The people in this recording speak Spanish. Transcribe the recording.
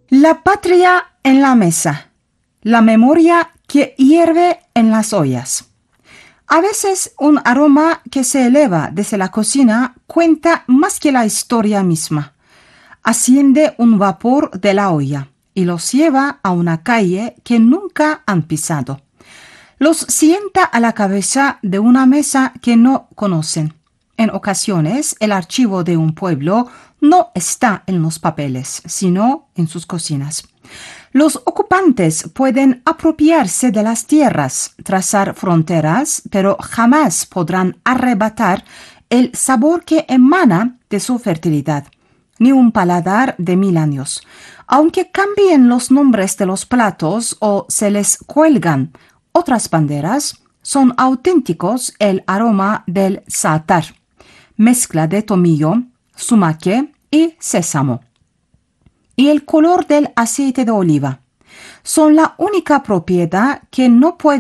La patria en la mesa, la memoria que hierve en las ollas. A veces un aroma que se eleva desde la cocina cuenta más que la historia misma. Asciende un vapor de la olla y los lleva a una calle que nunca han pisado. Los sienta a la cabeza de una mesa que no conocen. En ocasiones, el archivo de un pueblo no está en los papeles, sino en sus cocinas. Los ocupantes pueden apropiarse de las tierras, trazar fronteras, pero jamás podrán arrebatar el sabor que emana de su fertilidad, ni un paladar de 1000 años. Aunque cambien los nombres de los platos o se les cuelgan otras banderas, son auténticos el aroma del za'atar, mezcla de tomillo, sumaque y sésamo, y el color del aceite de oliva. Son la única propiedad que no puede